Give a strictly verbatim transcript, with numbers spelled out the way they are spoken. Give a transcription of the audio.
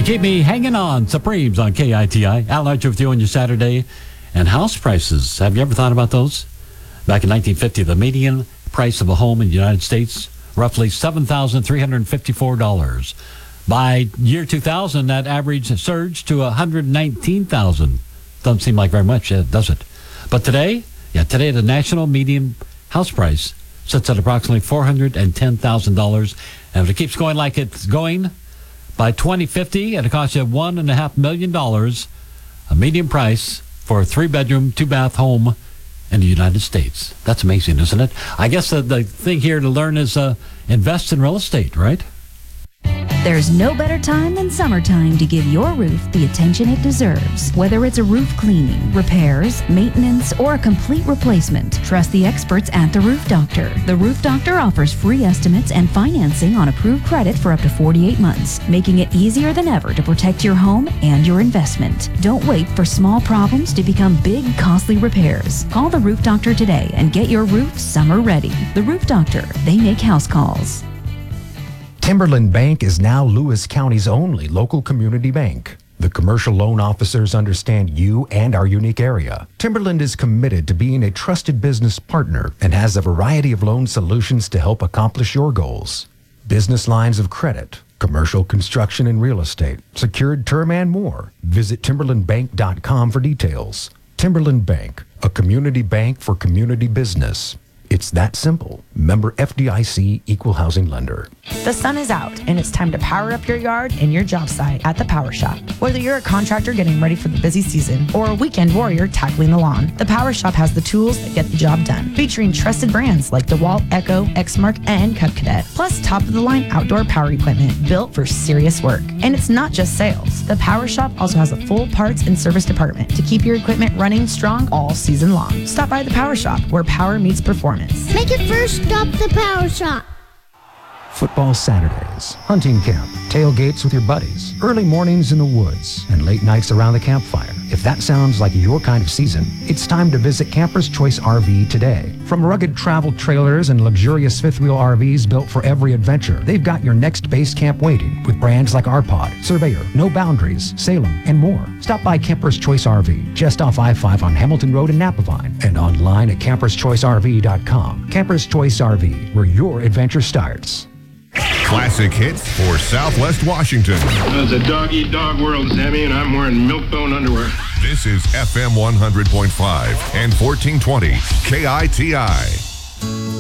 You keep me hanging on. Supremes on K I T I. Al Archer with you on your Saturday. And house prices. Have you ever thought about those? Back in nineteen fifty, the median price of a home in the United States, roughly seven thousand three hundred fifty-four dollars. By year two thousand, that average surged to one hundred nineteen thousand dollars. Doesn't seem like very much, does it? But today, yeah, today the national median house price sits at approximately four hundred ten thousand dollars. And if it keeps going like it's going, by twenty fifty, it'll cost you one point five million dollars, a median price for a three-bedroom, two-bath home in the United States. That's amazing, isn't it? I guess the, the thing here to learn is uh, invest in real estate, right? There's no better time than summertime to give your roof the attention it deserves. Whether it's a roof cleaning, repairs, maintenance, or a complete replacement, trust the experts at The Roof Doctor. The Roof Doctor offers free estimates and financing on approved credit for up to forty-eight months, making it easier than ever to protect your home and your investment. Don't wait for small problems to become big, costly repairs. Call The Roof Doctor today and get your roof summer ready. The Roof Doctor, they make house calls. Timberland Bank is now Lewis County's only local community bank. The commercial loan officers understand you and our unique area. Timberland is committed to being a trusted business partner and has a variety of loan solutions to help accomplish your goals. Business lines of credit, commercial construction and real estate, secured term and more. Visit timberland bank dot com for details. Timberland Bank, a community bank for community business. It's that simple. Member F D I C, Equal Housing Lender. The sun is out, and it's time to power up your yard and your job site at the Power Shop. Whether you're a contractor getting ready for the busy season or a weekend warrior tackling the lawn, the Power Shop has the tools that get the job done. Featuring trusted brands like DeWalt, Echo, Exmark, and Cub Cadet, plus top-of-the-line outdoor power equipment built for serious work. And it's not just sales. The Power Shop also has a full parts and service department to keep your equipment running strong all season long. Stop by the Power Shop, where power meets performance. Make it first stop the Power Shop. Football Saturdays, hunting camp, tailgates with your buddies, early mornings in the woods, and late nights around the campfire. If that sounds like your kind of season, it's time to visit Camper's Choice R V today. From rugged travel trailers and luxurious fifth-wheel R Vs built for every adventure, they've got your next base camp waiting with brands like R P O D, Surveyor, No Boundaries, Salem, and more. Stop by Camper's Choice R V, just off I five on Hamilton Road in Napavine, and online at campers choice r v dot com. Camper's Choice R V, where your adventure starts. Classic hits for Southwest Washington. It's a dog-eat-dog world, Sammy, and I'm wearing milk-bone underwear. This is F M one hundred point five and fourteen twenty K I T I.